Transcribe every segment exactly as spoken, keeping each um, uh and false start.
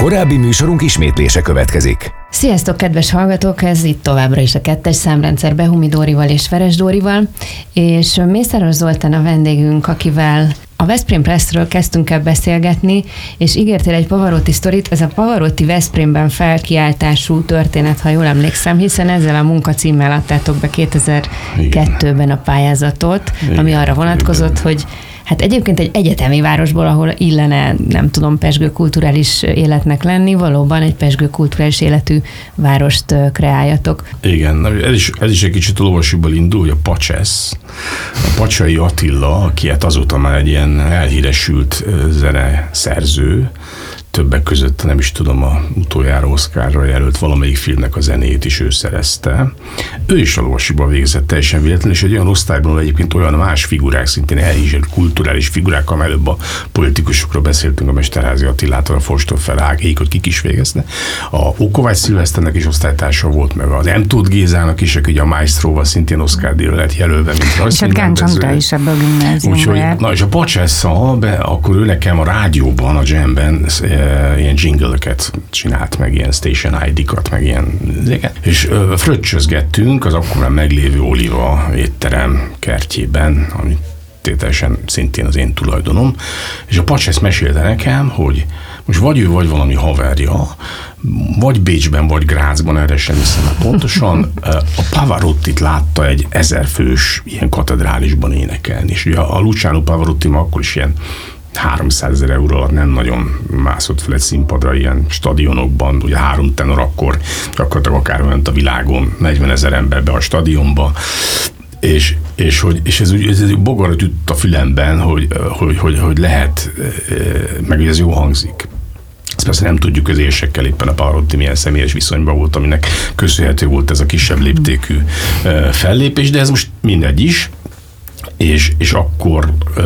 Korábbi műsorunk ismétlése következik. Sziasztok, kedves hallgatók! Ez itt továbbra is a kettes számrendszer Behumi Dórival és Veres Dórival, és Mészáros Zoltán a vendégünk, akivel a Veszprém Presszről kezdtünk el beszélgetni, és ígértél egy Pavarotti sztorit. Ez a Pavarotti Veszprémben felkiáltású történet, ha jól emlékszem, hiszen ezzel a munkacímmel adtátok be kétezer-kettőben a pályázatot, igen, ami arra vonatkozott, igen, hogy hát egyébként egy egyetemi városból, ahol illene, nem tudom, pezsgő kulturális életnek lenni, valóban egy pezsgő kulturális életű várost kreáljatok. Igen, ez is, ez is egy kicsit a lovasiból indul, hogy a Pacsesz, a Pacsai Attila, aki hát azóta már egy ilyen elhíresült zeneszerző, többek között nem is tudom, a utoljára Oscarra jelölt valamelyik filmnek a zenéjét is ő szerezte. Ő is a lovasiba végzett teljesen véletlenül, és egy olyan osztályban egyébként olyan más figurák, szintén elhíresült kulturális figurák, amely előbb a politikusokról beszéltünk, a Mesterházy Attilától, a Forsthoff Ágéig, hogy kik is végezne. A Ókovács Szilveszternek is osztálytársa volt, meg az M. Tóth Gézának is, aki a Maestróval szintén Oscar-díjra lett jelölve, mint rajzfilmrendező. És hát is ebbe a gimnáziumba járt. Na és a Pacsessa, akkor ő nekem a rádióban, a Jamben ilyen jingle-öket csinált, meg ilyen station I D-kat, meg ilyen ezeket. És fröccsözgettünk az akkor már meglévő Oliva étterem kertjében, amit tételesen szintén az én tulajdonom, és a Pacs ezt mesélte nekem, hogy most vagy ő, vagy valami haverja, vagy Bécsben, vagy Grazban, erre sem hiszem, pontosan a Pavarottit látta egy ezerfős ilyen katedrálisban énekelni, és ugye a Luciano Pavarotti ma akkor is ilyen háromszázezer euró alatt nem nagyon mászott fel egy színpadra ilyen stadionokban, ugye három tenor akkor gyakorlatilag akár ment a világon negyvenezer emberbe a stadionba, és, és, hogy, és ez, ez, ez bogarat üt a fülemben, hogy, hogy, hogy, hogy lehet, meg hogy ez jó hangzik. Ezt persze nem tudjuk, az érsekkel éppen a Pavarotti milyen személyes viszonyban volt, aminek köszönhető volt ez a kisebb léptékű fellépés, de ez most mindegy is. És, és akkor ö,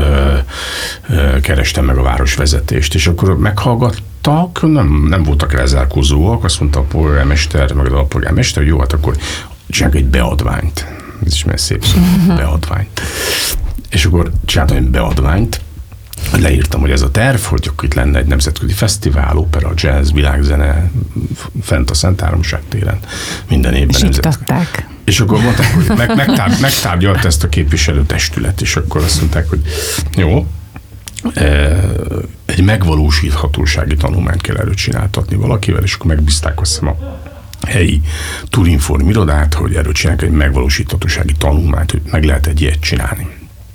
ö, kerestem meg a városvezetést, és akkor meghallgattak, nem, nem voltak lezárkózóak, azt mondta a polgármester, meg az alpolgármester, hogy jó, hát akkor csináljuk egy beadványt. Ez is már szép szó, beadványt. És akkor csináltam egy beadványt, leírtam, hogy ez a terv, hogy akkor itt lenne egy nemzetközi fesztivál, opera, jazz, világzene, fent a Szent Háromság téren, minden évben. És iktatták. És akkor mondták, hogy meg, megtárgy, megtárgyalt ezt a képviselőtestület, és akkor azt mondták, hogy jó, egy megvalósíthatósági tanulmányt kell erről csináltatni valakivel, és akkor megbízták azt hiszem a helyi Turinform irodát, hogy erről csinálják egy megvalósíthatósági tanulmányt, hogy meg lehet egy ilyet csinálni.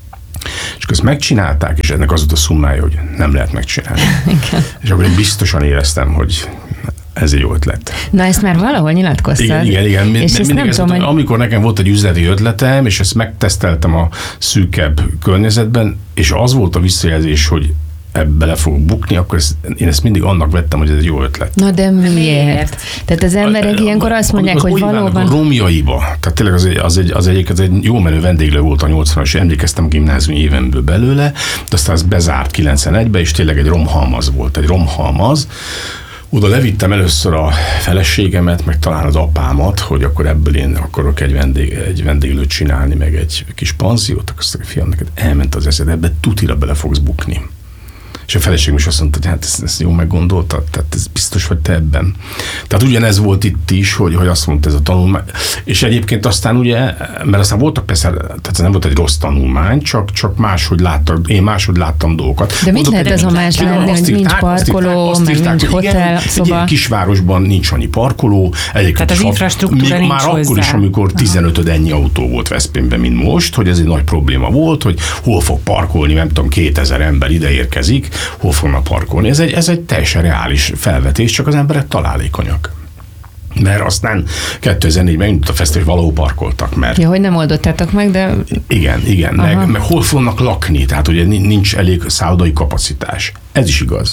És akkor ezt megcsinálták, és ennek az volt a szummája, hogy nem lehet megcsinálni. És akkor én biztosan éreztem, hogy ez egy jó ötlet. Na, ezt már valahol nyilatkoztad. Igen, igen, igen. És ezt nem tudom, hogy... Amikor nekem volt egy üzleti ötletem, és ezt megteszteltem a szűkebb környezetben, és az volt a visszajelzés, hogy ebbe bele fogok bukni, akkor ezt, én ezt mindig annak vettem, hogy ez egy jó ötlet. Na de miért? Tehát az emberek a, ilyenkor azt mondják, az hogy valóban... A romjaiba, tehát tényleg az egy, az egy, az egy, az egy jó menő vendéglő volt a nyolcvanas, emlékeztem a gimnáziumi évemből belőle, de aztán az bezárt kilencvenegybe, és tényleg egy romhalmaz volt, egy romhalmaz. Oda levittem először a feleségemet, meg talán az apámat, hogy akkor ebből én akarok egy, vendég, egy vendéglőt csinálni, meg egy kis panziót, akkor azt mondja, fiam, neked elment az eszed, ebbe tutira bele fogsz bukni. És a feleségem is azt mondta, hogy hát ezt, ezt jó meggondoltad, tehát ez biztos vagy te ebben. Tehát ugyanez volt itt is, hogy, hogy azt mondta ez a tanulmány. És egyébként aztán ugye, mert aztán voltak persze, tehát ez nem volt egy rossz tanulmány, csak, csak máshogy láttam, én máshogy láttam dolgokat. De mit lehet ez a más lenni, hogy nincs parkoló, meg nincs hotel, szoba? Egy kisvárosban nincs annyi parkoló. Tehát az infrastruktúra nincs már hozzá. akkor is, amikor tizenötöd ennyi autó volt Veszprémben, mint most, hogy ez egy nagy probléma volt, hogy hol fog parkolni, nem tudom, kétezer ember ide érkezik, hol fognak parkolni. Ez egy, ez egy teljesen reális felvetés, csak az emberek találékonyak. Mert aztán kétezer-négyben indult a fesztivál, hogy valahol parkoltak, mert... Ja, hogy nem oldottátok meg, de... Igen, igen, meg, meg hol fognak lakni, tehát ugye nincs elég szállodai kapacitás. Ez is igaz.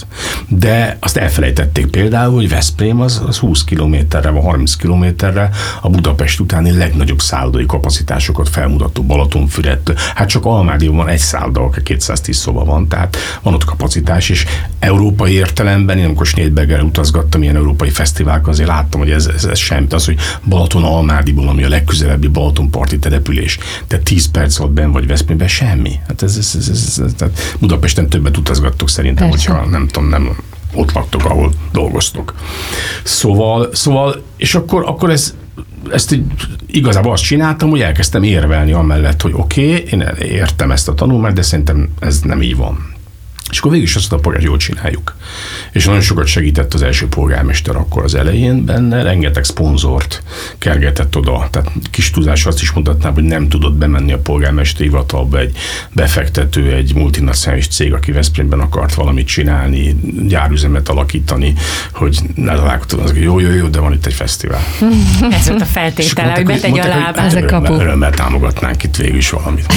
De azt elfelejtették például, hogy Veszprém az, az húsz kilométerre, vagy harminc kilométerre a Budapest utáni legnagyobb szállodai kapacitásokat felmutató Balatonfüred. Hát csak Almádiban van egy szálloda, ahol kétszáztíz szoba van, tehát van ott kapacitás, és európai értelemben, én amikor Snédbergerrel utazgattam ilyen európai fesztiválkon, azért láttam, hogy ez, ez, ez semmit. Az, hogy Balaton-Almádiból, ami a legközelebbi Balatonparti település, tehát tíz perc alatt benn vagy Veszprémben, semmi. Hát ez, ez, ez, ez, ez, ez, Budapesten többet utazgattok szerintem, hogyha nem tudom, nem ott laktok, ahol dolgoztok. dolgoztok. Szóval, szóval és akkor, akkor ez ezt így, igazából azt csináltam, hogy elkezdtem érvelni amellett, hogy oké, okay, én értem ezt a tanulmányt, de szerintem ez nem így van. És akkor végül is azt a polgár, jól csináljuk. És nagyon sokat segített az első polgármester akkor az elején benne, rengeteg szponzort kergetett oda. Tehát kis tudás azt is mutatnám, hogy nem tudott bemenni a polgármesteri hivatalba egy befektető, egy multinacionális cég, aki Veszprémben akart valamit csinálni, gyárüzemet alakítani, hogy ne találkoztam, az, hogy jó, jó, jó, de van itt egy fesztivál. Ez volt a feltétele, hogy betegye a lábát. Ez a kapu. Örömmel támogatnánk itt végül is valamit.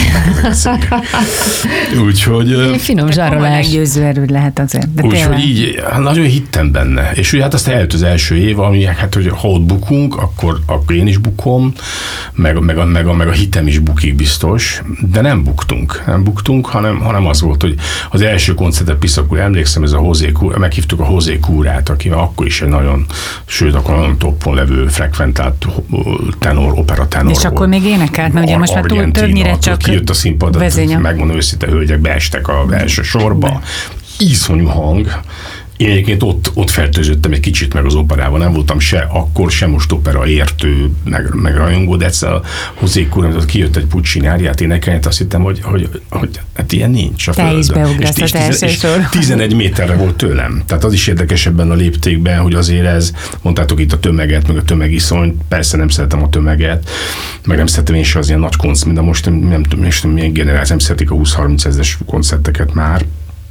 Úgyhogy... Finom zsarolás. Meggyőző erőd lehet azért. Úgyhogy így nagyon hittem benne. És ugye hát azt eljött az első év, ami hát, hogy ha ott bukunk, akkor, akkor én is bukom, meg, meg, a, meg, a, meg a hitem is bukik biztos, de nem buktunk. Nem buktunk, hanem, hanem az volt, hogy az első koncertet Piszak úr, emlékszem, ez a Hozé Kúr, meghívtuk a Hozé Kúrát, aki akkor is egy nagyon, sőt, akkor nagyon toppon levő, frekventált tenor, opera tenor. És akkor még énekelt, mert ugye most már túl többnyire csak kijött a színpadot, megmondom őszinte, hölgyek beestek az első sorba. Iszonyú hang. Én egyébként ott, ott fertőzöttem egy kicsit meg az operával, nem voltam se akkor, se most opera értő, meg, meg rajongó, de egyszer a Hozé Kúr, kijött egy Puccini áriát énekelni, azt hittem, hogy, hogy, hogy hát ilyen nincs a földön. Te is beugrasz az első sor. tizenegy méterre volt tőlem. Tehát az is érdekes ebben a léptékben, hogy azért ez, mondtátok itt a tömeget, meg a tömegiszonyt, persze nem szeretem a tömeget, meg nem szeretem én se az ilyen nagy konc, mint a most nem, nem tudom, nem, milyen generáció, nem szeretik a húsz-harminc ezres koncerteket már.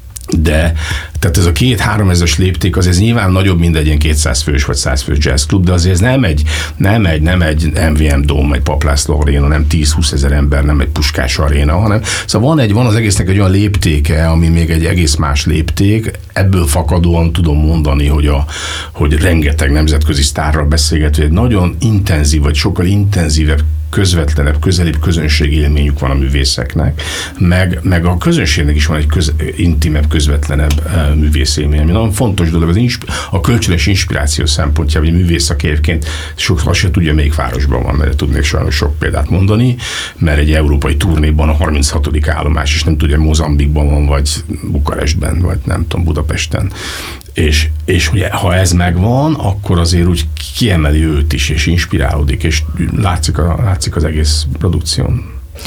De tehát ez a két-három ezres lépték, az ez nyilván nagyobb, mint egy ilyen kétszáz fős vagy száz fős jazzklub, de azért ez nem egy, nem egy, nem egy em vé em Dome, egy Paplászló aréna, nem tíz-húsz ezer ember, nem egy Puskás aréna, hanem szóval van, egy, van az egésznek egy olyan léptéke, ami még egy egész más lépték, ebből fakadóan tudom mondani, hogy, a, hogy rengeteg nemzetközi sztárral beszélgetve, egy nagyon intenzív, vagy sokkal intenzívebb, közvetlenebb, közelibb közönségélményük van a művészeknek, meg, meg a közönségnek is van egy köz, intimebb, közvetlenebb uh, művészélmény, ami nagyon fontos dolog, az insp- a kölcsönös inspiráció szempontjából, hogy művész, aki egyébként sokszor se tudja, melyik városban van, mert tudnék sajnos sok példát mondani, mert egy európai turnéban a harminchatodik állomás, és nem tudja, Mozambikban van, vagy Bukarestben, vagy nem tudom, Budapesten. És, és ugye, ha ez megvan, akkor azért úgy kiemeli őt is, és inspirálódik, és látszik, a, látszik az egész produkción.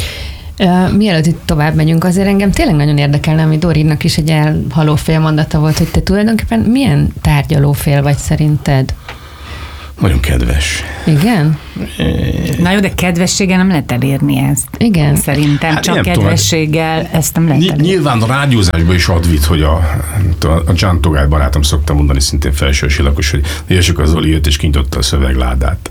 Uh, mielőtt itt tovább megyünk, azért engem tényleg nagyon érdekelne, ami Dorinak is egy elhaló félmondata volt, hogy te tulajdonképpen milyen tárgyalófél vagy szerinted? Nagyon kedves. Igen? Na jó, de kedvességgel nem lehet elérni ezt. Igen. Szerintem hát csak kedvességgel tudom, ezt nem lehet elérni. Nyilván a rádiózásban is advít, hogy a, a John Togát barátom szoktam mondani, szintén felsősi lakos, hogy és az Zoli jött és kinyitotta a szövegládát.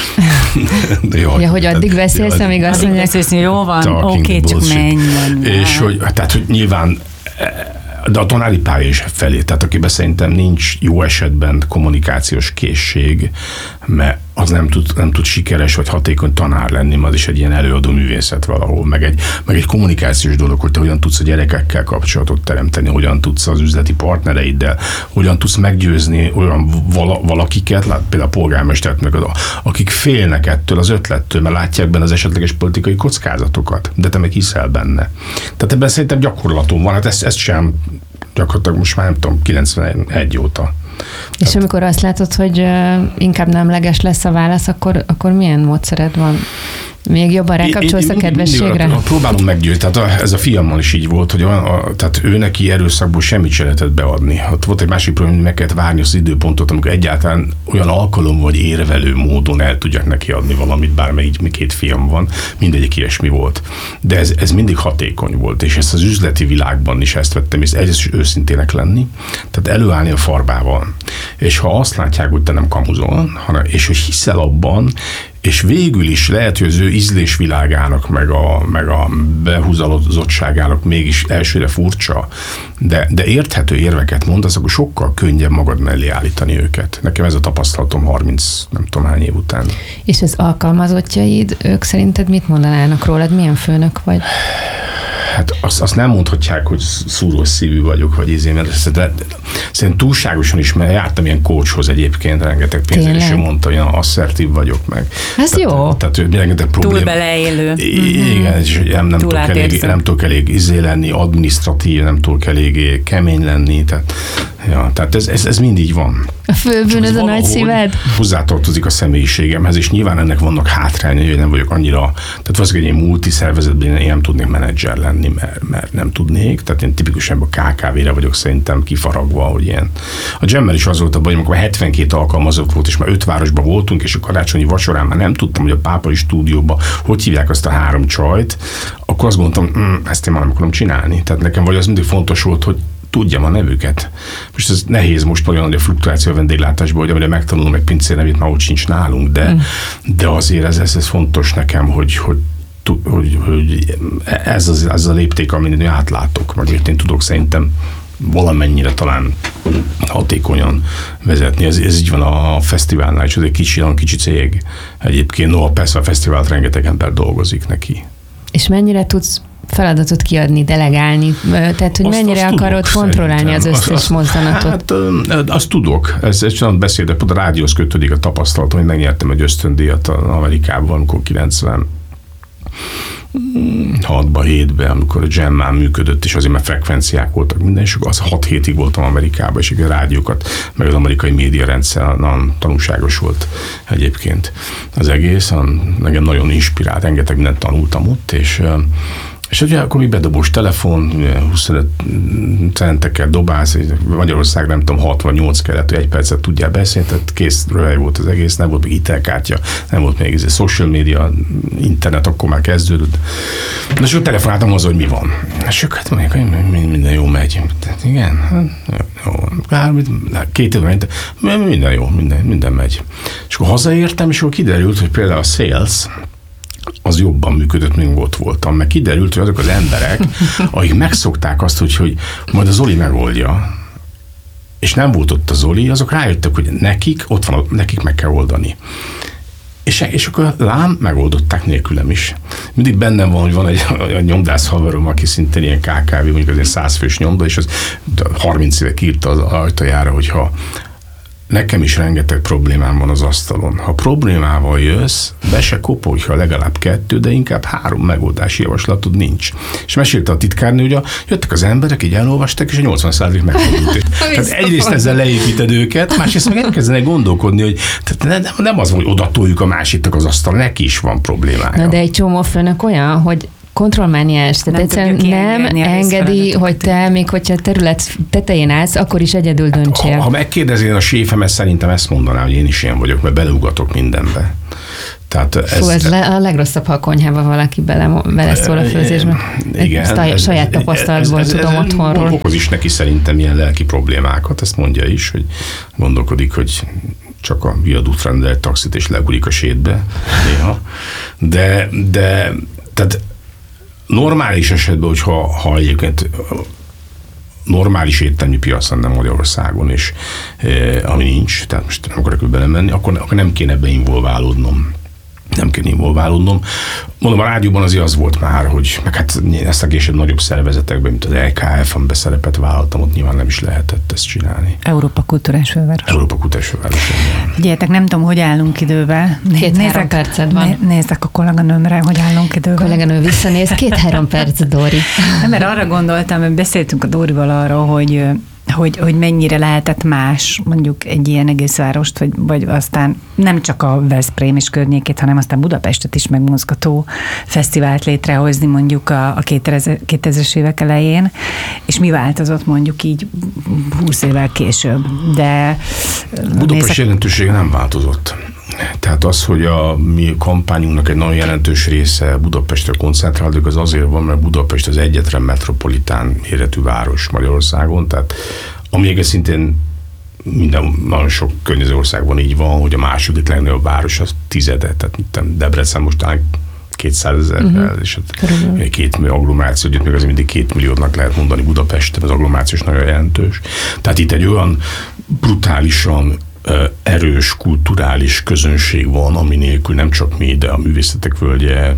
Jó, ja, hogy addig beszélsz, amíg azt mondják, hogy jó van, oké, okay, csak menj. És hogy, tehát, hogy nyilván de a tanári pálya is felé, tehát akiben szerintem nincs jó esetben kommunikációs készség, mert az nem tud, nem tud sikeres vagy hatékony tanár lenni, az is egy ilyen előadó művészet valahol, meg egy, meg egy kommunikációs dolog, hogy te hogyan tudsz a gyerekekkel kapcsolatot teremteni, hogyan tudsz az üzleti partnereiddel, hogyan tudsz meggyőzni olyan vala, valakiket, lát, például a polgármestert, meg az, akik félnek ettől az ötlettől, mert látják benne az esetleges politikai kockázatokat, de te meg hiszel benne. Tehát ebben szerintem gyakorlatom van, hát ezt, ezt sem gyakorlatilag most már nem tudom, kilencvenegy óta. És Tehát, amikor azt látod, hogy uh, inkább nemleges lesz a válasz, akkor, akkor milyen módszered van? Még jobban rákapcsolsz a kedvességre? Mindig, próbálom meggyőzni. Tehát a, ez a fiammal is így volt, hogy a, a, tehát ő neki erőszakból semmit se lehetett beadni. Ott volt egy másik probléma, hogy meg kellett várni az időpontot, amikor egyáltalán olyan alkalom vagy érvelő módon el tudják neki adni valamit, bár még így két fiam van, mindegyik ilyesmi volt. De ez, ez mindig hatékony volt, és ezt az üzleti világban is ezt vettem, és egyrészt őszintének lenni, tehát előállni a farbával. És ha azt látják, hogy te nem kamuzol, hanem, és hogy hiszel abban, és végül is lehet, hogy az ő ízlésvilágának, meg a, meg a behúzalozottságának mégis elsőre furcsa, de, de érthető érveket mondasz, akkor sokkal könnyebb magad mellé állítani őket. Nekem ez a tapasztalatom harminc nem tudom hány év után. És az alkalmazottjaid, ők szerinted mit mondanának rólad? Milyen főnök vagy? Hát azt, azt nem mondhatják, hogy szúrós szívű vagyok, vagy izé, mert de, de, szerintem túlságosan is, mert jártam ilyen coachhoz egyébként, rengeteg pénzért, és ő mondta, hogy asszertív vagyok meg. Ez tehát, jó. Tehát ő rengeteg probléma. Túl beleélő. Igen, és nem, nem, tudok elég, nem tudok elég izé lenni, adminisztratív, nem tudok elég kemény lenni, tehát Ja, tehát ez, ez, ez mindig van. A főbűnöd a nagy szíved? Hozzátartozik a személyiségemhez, és nyilván ennek vannak hátrányai, hogy nem vagyok annyira, tehát valószínűleg egy multiszervezetben én nem tudnék menedzser lenni, mert, mert nem tudnék, tehát én tipikusan a ká ká vé-re vagyok szerintem kifaragva, hogy ilyen. A Jammel is az volt a baj, amikor hetvenkét alkalmazott volt, és már öt városban voltunk, és a karácsonyi vacsorán már nem tudtam, hogy a Pápai stúdióban hogy hívják azt a három csajt, akkor azt gondoltam, mm, ezt én már nem akarom csinálni. Tehát nekem vagy az mindig fontos volt, hogy tudjam a nevüket. Most ez nehéz most olyan nagy a fluktuáció a vendéglátásban, hogy amire megtanulom egy pincér nevét, már ott sincs nálunk, de, mm. de azért ez, ez, ez fontos nekem, hogy, hogy, hogy, hogy ez, az, ez a lépték, amit én átlátok, meg én tudok szerintem valamennyire talán hatékonyan vezetni. Ez, ez így van a fesztiválnál, és ez egy kicsi, nagyon kicsi cég. Egyébként, no, persze a fesztivált rengeteg ember dolgozik neki. És mennyire tudsz feladatot kiadni, delegálni? Tehát, hogy azt, mennyire azt akarod tudok, kontrollálni az összes azt, mozdanatot? Hát azt tudok. Ez egy olyan beszéd, de a rádióhoz kötődik a tapasztalatom, hogy megnyertem egy ösztöndíjat Amerikában, amikor kilencven hatban, hétben, amikor a Jam már működött, és azért már frekvenciák voltak minden, és az hat hétig voltam Amerikában, és a rádiókat, meg az amerikai médiarendszer nagyon tanulságos volt egyébként az egész, nekem nagyon inspirált, rengeteg mindent tanultam ott, és És ugye akkor mi bedobós telefon, huszonöt centekkel dobálsz, Magyarország nem tudom, hatvannyolc kellett, hogy egy percet tudjál beszélni, tehát kész röhely volt az egész, nem volt még hitelkártya, nem volt még ez a social media, internet, akkor már kezdődött. De és akkor telefonáltam hozzá, hogy mi van. És akkor hát mondják, hogy minden jó megy. Tehát igen, jó, két évben minden jó, minden, minden megy. És akkor hazaértem, és akkor kiderült, hogy például a sales, az jobban működött, mint ott voltam. Meg kiderült, hogy azok az emberek, akik megszokták azt, hogy, hogy majd a Zoli megoldja, és nem volt ott a Zoli, azok rájöttek, hogy nekik, ott van, nekik meg kell oldani. És, és akkor lám, megoldották nélkülem is. Mindig bennem van, hogy van egy, egy nyomdász haverom, aki szintén ilyen ká ká vé, mondjuk azért százfős nyomda, és az harminc éve írta az ajtajára, hogyha nekem is rengeteg problémám van az asztalon. Ha problémával jössz, be se kopolj, ha legalább kettő, de inkább három megoldási javaslatod nincs. És mesélte a titkárnő, hogy a, jöttek az emberek, így elolvasták, és a nyolcvan százalék megfordult. Tehát egyrészt ezzel leépíted őket, másrészt meg elkezdenek gondolkodni, hogy tehát nem, nem az, hogy oda toljuk a másiknak az asztal, neki is van problémája. Na de egy csomó főnök olyan, hogy kontrollmániás, tehát egyszerűen nem engedi, hogy te, még hogyha a terület tetején állsz, akkor is egyedül döntsél. Hát, ha, ha megkérdeznél a séfemet, szerintem ezt mondaná, hogy én is ilyen vagyok, mert beleugatok mindenbe. Tehát ez, Fú, ez a legrosszabb, ha a konyhába valaki bele, beleszól a főzésbe. Igen. Egy saját tapasztalatból ez, ez, tudom ez, otthonról. Okoz is neki szerintem ilyen lelki problémákat, ezt mondja is, hogy gondolkodik, hogy csak a viadukt rendelt taxit és legulik a sétbe néha. De, de tehát normális esetben, hogyha ha egyébként normális éttermi piac lenne Magyarországon, és eh, ami nincs, tehát most nem akarok belemenni, akkor, akkor nem kéne beinvolválódnom. Nem kéne involválódnom. Mondom, a rádióban azért az volt már, hogy meg hát ezt a később nagyobb szervezetekben, mint az el ká ef, amiben szerepet vállaltam, ott nyilván nem is lehetett ezt csinálni. Európa kulturális főváros. Európa kulturális főváros. Gyertek, nem tudom, hogy állunk idővel. Két-három perced van. Né, nézzek a kolléganőmre, hogy állunk idővel. Kolléganő visszanéz, két-három perc, Dóri. Nem, mert arra gondoltam, hogy beszéltünk a Dórival arról, hogy Hogy, hogy mennyire lehetett más mondjuk egy ilyen egész várost, vagy, vagy aztán nem csak a Veszprém és környékét, hanem aztán Budapestet is megmozgató fesztivált létrehozni mondjuk a, a kétezres évek elején, és mi változott mondjuk így húsz évvel később. De Budapest nézek... jelentősége nem változott. Tehát az, hogy a mi kampányunknak egy nagyon jelentős része Budapestre koncentrálódik, az azért van, mert Budapest az egyetlen metropolitán méretű város Magyarországon, tehát ami szintén minden, nagyon sok környező országban így van, hogy a második legnagyobb város az tizede, tehát Debrecen most talán kétszázezerrel, uh-huh. és hát két millió agglomeráció, együtt még azért mindig két milliónak lehet mondani Budapesten, az agglomeráció is nagyon jelentős. Tehát itt egy olyan brutálisan erős kulturális közönség van, ami nélkül nem csak mi, de a művészetek völgye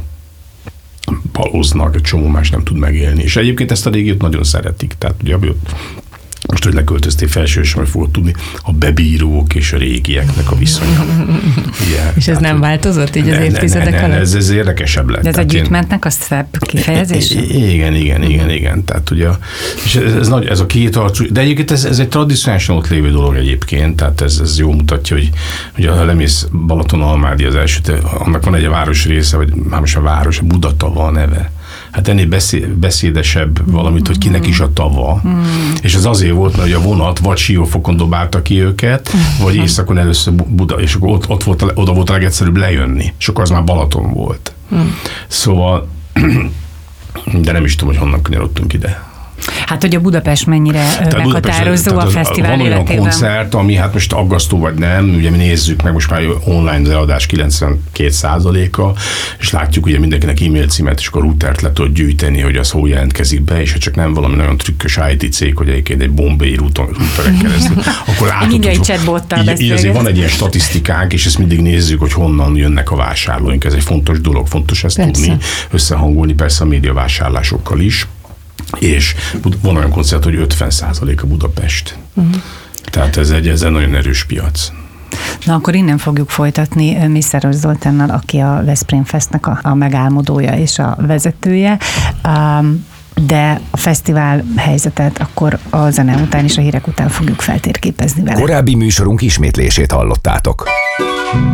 baloznak, egy csomó más nem tud megélni. És egyébként ezt a régiót nagyon szeretik. Tehát ugye ott most, hogy leköltöztél Felsősre, majd fogod tudni a bebírók és a régieknek a viszonya. Igen, és ez nem változott így az évtizedek ne, ne, alatt? Ez, ez érdekesebb lett. De ez tehát a gyűjtmentnek a szebb kifejezés? Igen, igen, igen, igen. Tehát ugye, és ez, ez, nagy, ez a két arcú, de egyébként ez, ez egy tradicionálisan ott lévő dolog egyébként, tehát ez, ez jó mutatja, hogy ugye, ha lemész Balatonalmádi az első, annak van egy város része, vagy már most a város, Budatava a neve. Hát ennél beszédesebb valamit, hogy kinek is a tava. Mm. És ez azért volt, mert a vonat vagy Siófokon dobálta ki őket, vagy északon először Buda, és akkor ott, ott volt, oda volt a legegyszerűbb lejönni. És akkor az már Balaton volt. Mm. Szóval, de nem is tudom, hogy honnan kanyarodtunk ide. Hát, hogy a Budapest mennyire tehát meghatározó Budapest, a fesztivál van életében. Van olyan koncert, ami hát most aggasztó vagy nem, ugye mi nézzük meg most már online eladás kilencvenkét százaléka, és látjuk ugye mindenkinek e-mail címet, és akkor routert le tud gyűjteni, hogy az hol jelentkezik be, és ha csak nem valami nagyon trükkös í té cég, hogy egyébként egy bombay routeren keresztül, akkor látjuk, hogy így azért van egy ilyen statisztikánk, és ezt mindig nézzük, hogy honnan jönnek a vásárlóink. Ez egy fontos dolog, fontos ezt persze tudni, összehangolni persze a médiavásárlásokkal is. És van olyan koncert, hogy ötven százalék a Budapest. Uh-huh. Tehát ez egy, ez egy nagyon erős piac. Na akkor innen fogjuk folytatni Mészáros Zoltánnal, aki a Veszprém Festnek a, a megálmodója és a vezetője. Um, de a fesztivál helyzetet akkor a zene után és a hírek után fogjuk feltérképezni vele. Korábbi műsorunk ismétlését hallottátok.